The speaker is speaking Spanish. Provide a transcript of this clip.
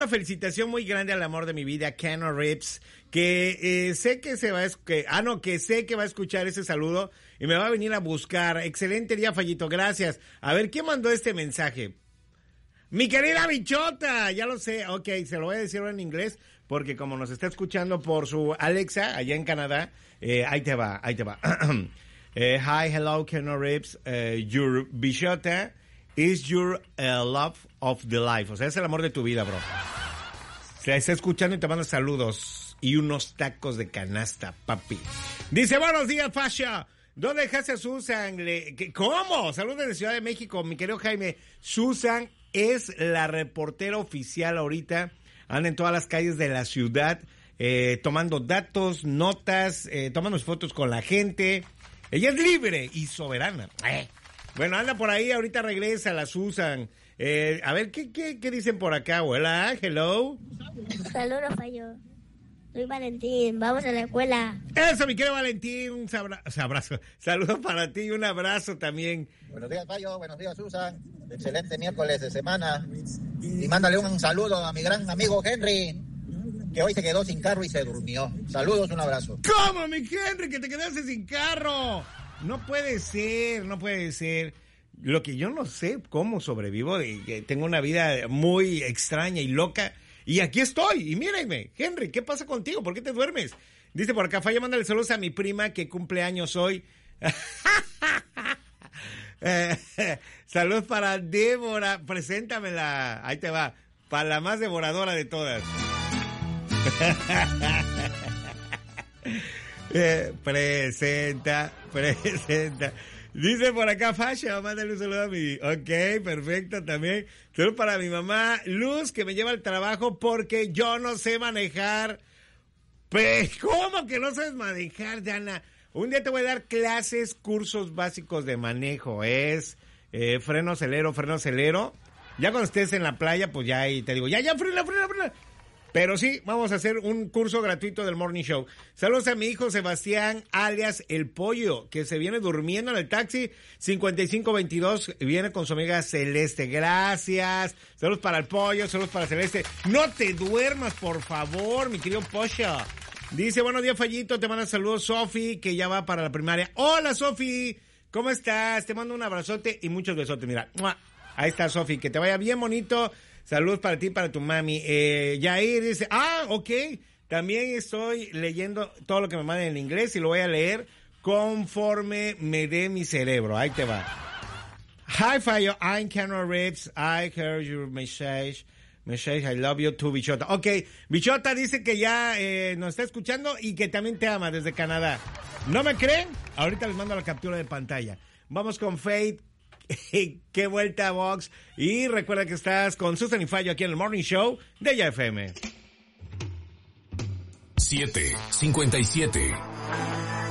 Una felicitación muy grande al amor de mi vida, Keanu Reeves, que sé que sé que va a escuchar ese saludo y me va a venir a buscar. Excelente día, Fallito, gracias. A ver, ¿quién mandó este mensaje? Mi querida Bichota, ya lo sé, ok, se lo voy a decir ahora en inglés, porque como nos está escuchando por su Alexa, allá en Canadá, ahí te va. Hi, hello, Keanu Reeves, your Bichota is your love of the life, o sea, es el amor de tu vida, bro. Se está escuchando y te mando saludos y unos tacos de canasta, papi. Dice, buenos días, Fasha. ¿Dónde dejaste a Susan? ¿Cómo? Saludos de Ciudad de México, mi querido Jaime. Susan es la reportera oficial ahorita. Anda en todas las calles de la ciudad, tomando datos, notas, tomando fotos con la gente. Ella es libre y soberana. Bueno, anda por ahí, ahorita regresa la Susan. A ver, ¿qué dicen por acá? Hola, hello. Saludos, Fallo. Soy Valentín, vamos a la escuela. Eso, mi querido Valentín, un abrazo. Saludos para ti y un abrazo también. Buenos días, Fallo, buenos días, Susan. Excelente miércoles de semana. Y mándale un saludo a mi gran amigo Henry, que hoy se quedó sin carro y se durmió. Saludos, un abrazo. ¿Cómo, mi Henry, que te quedaste sin carro? No puede ser. Lo que yo no sé cómo sobrevivo, que tengo una vida muy extraña y loca. Y aquí estoy, y mírenme, Henry, ¿qué pasa contigo? ¿Por qué te duermes? Dice por acá, Falla, mándale saludos a mi prima que cumple años hoy. Saludos para Débora, preséntamela, ahí te va, para la más devoradora de todas. Presenta. Dice por acá, Fasha, mándale un saludo a mi... Ok, perfecto, también. Saludos para mi mamá Luz, que me lleva al trabajo porque yo no sé manejar. ¿Cómo que no sabes manejar, Diana? Un día te voy a dar cursos básicos de manejo. Es freno, acelero. Ya cuando estés en la playa, pues ya ahí te digo, ya, frena. Pero sí, vamos a hacer un curso gratuito del Morning Show. Saludos a mi hijo Sebastián, alias El Pollo, que se viene durmiendo en el taxi 5522, viene con su amiga Celeste. Gracias. Saludos para El Pollo, saludos para Celeste. No te duermas, por favor, mi querido Pollo. Dice, buenos días, Fallito, te manda saludos Sofi, que ya va para la primaria. Hola, Sofi, ¿cómo estás? Te mando un abrazote y muchos besotes, mira. Ahí está, Sofi, que te vaya bien bonito. Saludos para ti y para tu mami. Yair dice, ok, también estoy leyendo todo lo que me mandan en inglés y lo voy a leer conforme me dé mi cerebro. Ahí te va. Hi, Fallo, I'm Keanu Reeves. I heard your message. I love you too, Bichota. Ok, Bichota dice que ya nos está escuchando y que también te ama desde Canadá. ¿No me creen? Ahorita les mando la captura de pantalla. Vamos con Faith. Qué vuelta, Vox. Y recuerda que estás con Susan y Fallo aquí en el Morning Show de Ya FM. 7:57